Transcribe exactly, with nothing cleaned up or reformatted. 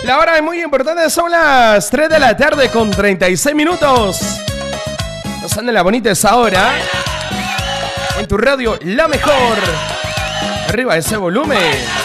La hora es muy importante, son las tres de la tarde con treinta y seis minutos. Nos anda la bonita esa hora. En tu radio, la mejor. Arriba ese volumen.